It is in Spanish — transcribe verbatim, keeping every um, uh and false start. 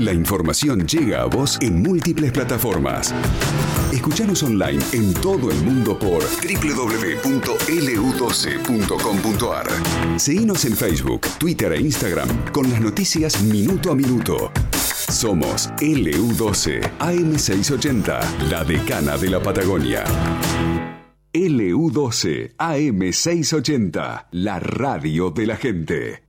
La información llega a vos en múltiples plataformas. Escuchanos online en todo el mundo por doble u doble u doble u punto ele u doce punto com punto a r. Seguinos en Facebook, Twitter e Instagram con las noticias minuto a minuto. Somos ele u doce A M seiscientos ochenta, la decana de la Patagonia. ele u doce A M seiscientos ochenta, la radio de la gente.